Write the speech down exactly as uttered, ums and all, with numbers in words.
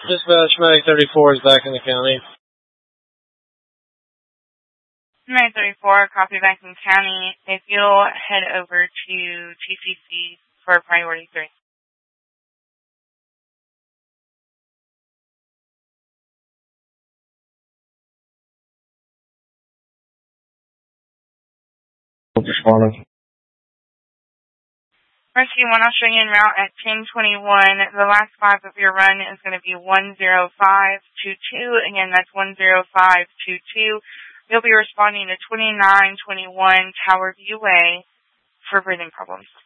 Dispatch, Medic thirty-four is back in the county. Medic thirty-four, copy back in county. If you'll head over to T C C for priority three. Responding. Rescue one, I'll show you en route at ten twenty-one. The last five of your run is going to be one zero five two two. Again, that's one zero five two two. You'll be responding to twenty-nine twenty-one Tower View Way for breathing problems.